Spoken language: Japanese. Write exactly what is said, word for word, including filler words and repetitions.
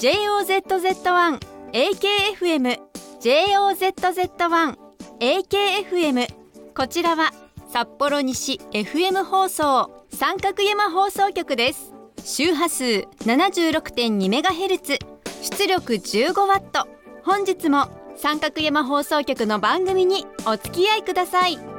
ジェイオーゼットゼットワン エーケーエフエム ジェイオーゼットゼットワン エーケーエフエム こちらは札幌西 エフエム 放送三角山放送局です。周波数 ななじゅうろくてんにメガヘルツ、 出力 じゅうごワット。本日も三角山放送局の番組にお付き合いください。